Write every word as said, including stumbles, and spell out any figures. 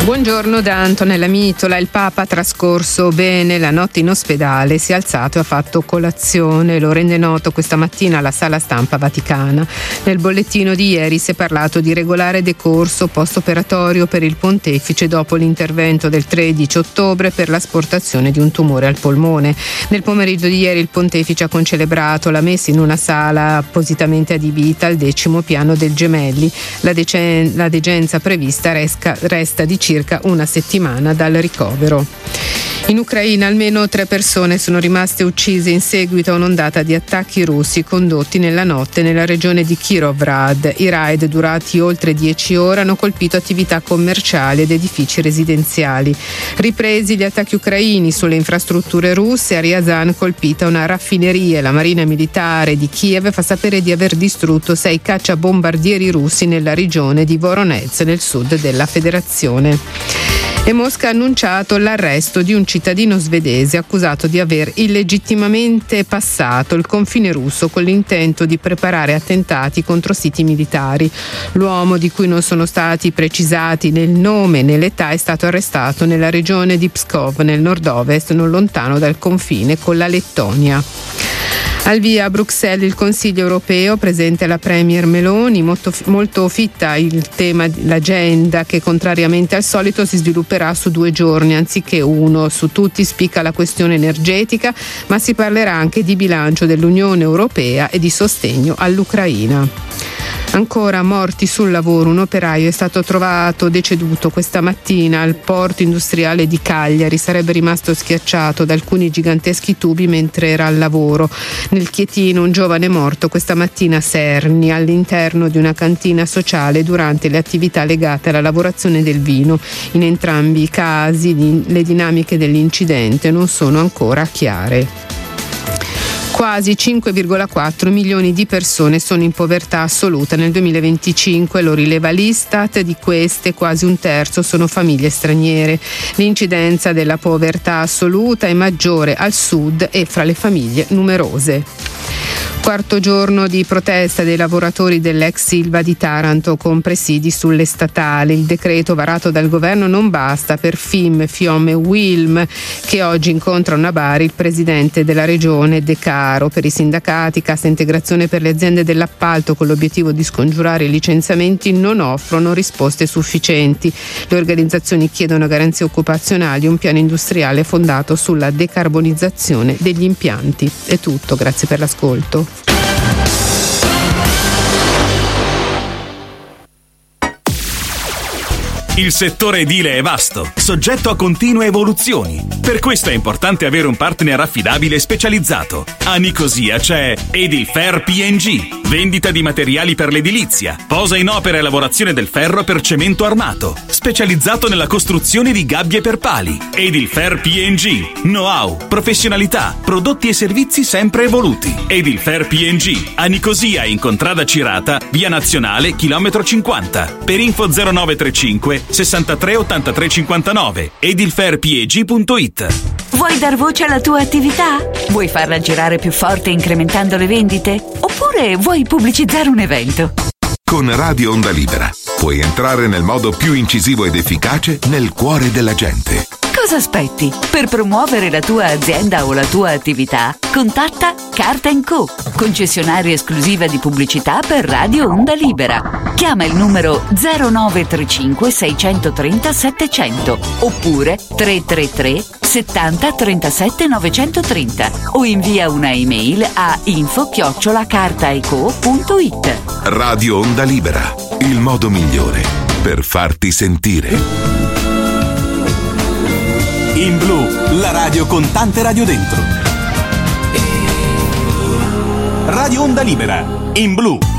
Buongiorno da Antonella Mitola. Il Papa ha trascorso bene la notte in ospedale, si è alzato e ha fatto colazione. Lo rende noto questa mattina la sala stampa vaticana. Nel bollettino di ieri si è parlato di regolare decorso post-operatorio per il pontefice dopo l'intervento del tredici ottobre per l'asportazione di un tumore al polmone. Nel pomeriggio di ieri il pontefice ha concelebrato la messa in una sala appositamente adibita al decimo piano del Gemelli. La, decen- la degenza prevista resca- resta di circa una settimana dal ricovero. In Ucraina almeno tre persone sono rimaste uccise in seguito a un'ondata di attacchi russi condotti nella notte nella regione di Kirovrad. I raid, durati oltre dieci ore, hanno colpito attività commerciali ed edifici residenziali. Ripresi gli attacchi ucraini sulle infrastrutture russe, a Ryazan colpita una raffineria. La marina militare di Kiev fa sapere di aver distrutto sei cacciabombardieri russi nella regione di Voronezh, nel sud della federazione. E Mosca ha annunciato l'arresto di un cittadino svedese accusato di aver illegittimamente passato il confine russo con l'intento di preparare attentati contro siti militari. L'uomo, di cui non sono stati precisati né il nome né l'età, è stato arrestato nella regione di Pskov, nel nord-ovest, non lontano dal confine con la Lettonia. Al via a Bruxelles il Consiglio europeo, presente la Premier Meloni, molto, molto fitta il tema, l'agenda che contrariamente al solito si svilupperà su due giorni anziché uno. Su tutti spicca la questione energetica, ma si parlerà anche di bilancio dell'Unione Europea e di sostegno all'Ucraina. Ancora morti sul lavoro, un operaio è stato trovato deceduto questa mattina al porto industriale di Cagliari, sarebbe rimasto schiacciato da alcuni giganteschi tubi mentre era al lavoro. Nel Chietino un giovane morto questa mattina a Serni, all'interno di una cantina sociale durante le attività legate alla lavorazione del vino. In entrambi i casi le dinamiche dell'incidente non sono ancora chiare. Quasi cinque virgola quattro milioni di persone sono in povertà assoluta nel duemilaventicinque, lo rileva l'Istat. Di queste quasi un terzo sono famiglie straniere. L'incidenza della povertà assoluta è maggiore al sud e fra le famiglie numerose. Quarto giorno di protesta dei lavoratori dell'ex Ilva di Taranto con presidi sulle statali. Il decreto varato dal governo non basta per F I M, FIOM e Wilm, che oggi incontrano a Bari il presidente della regione De Caro. Per i sindacati, cassa integrazione per le aziende dell'appalto con l'obiettivo di scongiurare i licenziamenti non offrono risposte sufficienti. Le organizzazioni chiedono garanzie occupazionali e un piano industriale fondato sulla decarbonizzazione degli impianti. È tutto, grazie per l'ascolto. Il settore edile è vasto, soggetto a continue evoluzioni. Per questo è importante avere un partner affidabile e specializzato. A Nicosia c'è Edilfer P and G, vendita di materiali per l'edilizia, posa in opera e lavorazione del ferro per cemento armato, specializzato nella costruzione di gabbie per pali. Edilfer P and G, know-how, professionalità, prodotti e servizi sempre evoluti. Edilfer P and G, a Nicosia in Contrada Cirata, via Nazionale, chilometro cinquanta. Per info zero nove tre cinque sessantatré ottantatré cinquantanove edilfer p e g punto it. Vuoi dar voce alla tua attività? Vuoi farla girare più forte incrementando le vendite? Oppure vuoi pubblicizzare un evento? Con Radio Onda Libera puoi entrare nel modo più incisivo ed efficace nel cuore della gente. Cosa aspetti? Per promuovere la tua azienda o la tua attività, contatta Carta and Co, concessionaria esclusiva di pubblicità per Radio Onda Libera. Chiama il numero zero nove tre cinque sei tre zero settecento oppure tre tre tre settanta trentasette novecentotrentu o invia una email a info chiocciola cartaeco punto it. Radio Onda Libera, il modo migliore per farti sentire. In blu, la radio con tante radio dentro. Radio Onda Libera, in blu.